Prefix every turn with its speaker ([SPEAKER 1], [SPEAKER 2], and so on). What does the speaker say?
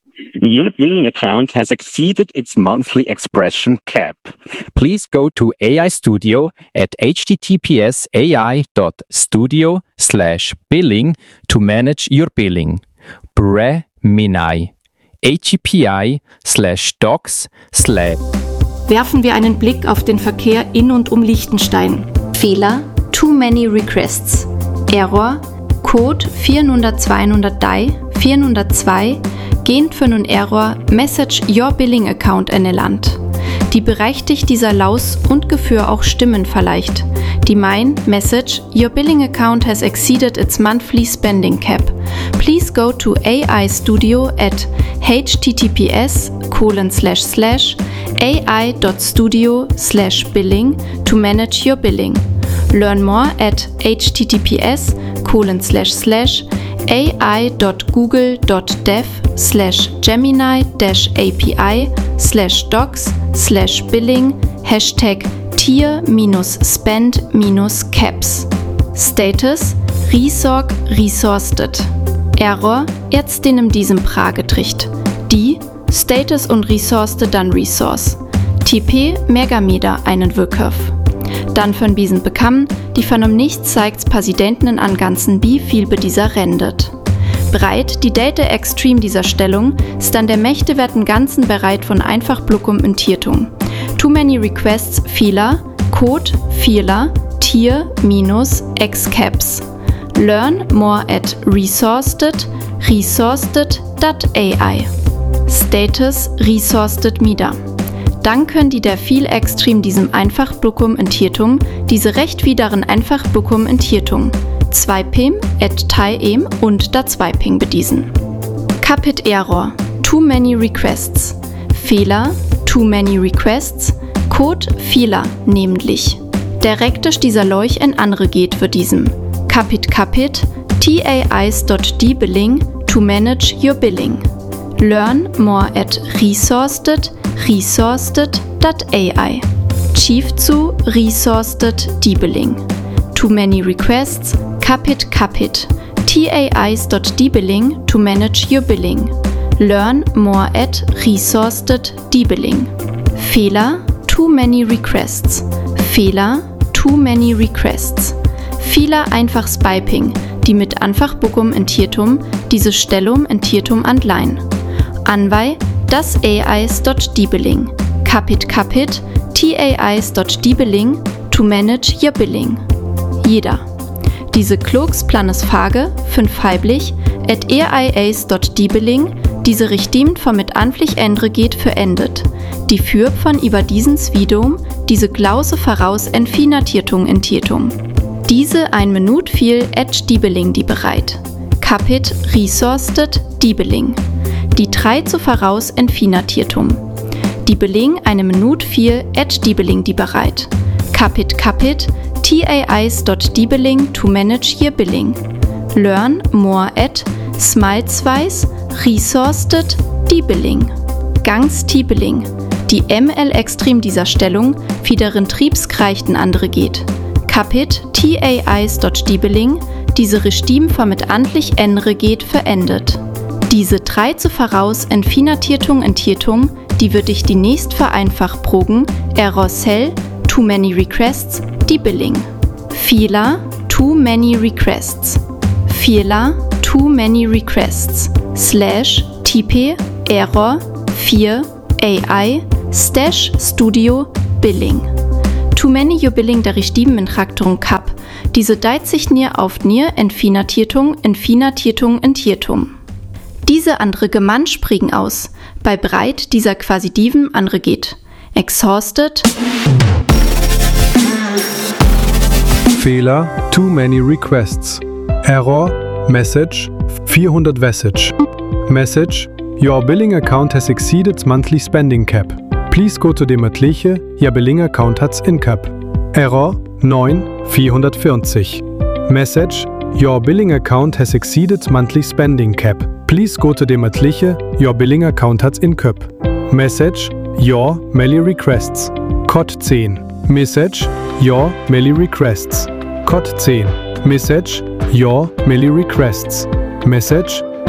[SPEAKER 1] Your billing account has exceeded its monthly expression cap.
[SPEAKER 2] Please go to AI Studio at https://ai.studio/billing to manage your billing. Minai. httpi://docs/
[SPEAKER 3] Werfen wir einen Blick auf den Verkehr in und um Liechtenstein. Fehler: Too many requests. Error: Code 400-200-DAI 402 gehend für nun Error Message Your Billing Account Land. Die berechtigt dieser Laus und Geführ auch Stimmen vielleicht. Die mein Message Your Billing Account has exceeded its monthly spending cap. Please go to AI Studio at https://ai.studio/billing to manage your billing. Learn more at https://ai.google.dev/gemini-api/docs/billing #tier-spend-caps. Status: Resorg resourced. Error: jetzt den in diesem Pragetricht. Die Status und resourced dann resource. TP Megameter einen Wirkhof. Dann von diesen bekam, die von um nichts zeigt's Präsidenten an ganzen wie viel be dieser rendet. Breit die Data Extreme dieser Stellung ist dann der Mächte werden ganzen bereit von einfach Bluckum in Tiertung. Too many requests Fehler, Code Fehler, Tier-X-Caps. Learn more at resourced.ai. Status resourced mida. Dann können die der viel extrem diesem einfach Bluckum in Tiertung, diese recht wideren einfach Bluckum in Tiertung. 2pim et taim und da 2ping bediesen. Capit Error. Too many requests. Fehler. Too many requests. Code Fehler, nämlich. Direktisch dieser Leuch in andere geht für diesem. Capit TAIs.dbilling to manage your billing. Learn more at resourced.ai. Chief zu resourced.dbilling. Too many requests. Capit TAIs.dbilling to manage your billing. Learn more at resourced.dbilling. Fehler: Too many requests. Fehler: Too many requests. Fehler einfach Spiping, die mit einfach Bookum in Tiertum, diese Stellung in Tiertum anleihen. Anwei das AIs.dbilling. Capit TAIs.dbilling to manage your billing. Jeder. Diese Klugs planes Fage, 5 halblich, at AIs.dbilling, diese Richtim von mit anflich endre geht für endet. Die führt von über diesens Vidum, diese Glause voraus Entfinatiertung in Tiertum. Diese 1 Minute viel at dbilling die bereit. Capit resourced.dbilling. Die 3 zu voraus Entfinatiertum. Die Billing 1 Minute viel at dbilling die bereit. Capit TAIs.dbilling to manage your billing. Learn more at smileswise resourced.dbilling. Gangs dbilling. Die ML Extrem dieser Stellung, fiederen Triebskreichten andere geht. Capit TAIs.dbilling, diese Richtim von mit antlich enre geht verendet. Diese 3 zu voraus Entfinatiertung in Tiertum, die wird dich die nächst vereinfacht progen, Error Cell, Too many requests, dbilling. Fehler: Too many requests. Fehler: Too many requests. /TP Error 4 AI Studio Billing. Too many your billing der richtigen in Traktorung Cap. Diese deit sich nier auf nier Entfinatiertung in Tiertum. Diese andere Gemann springen aus. Bei breit dieser quasi diven andere geht. Exhausted.
[SPEAKER 4] Fehler: Too many requests. Error: Message 400 Message. Message: Your billing account has exceeded monthly spending cap. Please go to dematliche, Your billing account hat's in cap. Error: 9-440. Message: Your billing account has exceeded monthly spending cap. Please go to dematliche, Your billing account hat's in cap. Message: Your many requests. Code 10. Message: Your many requests. Code 10. Message: Your many requests. Message: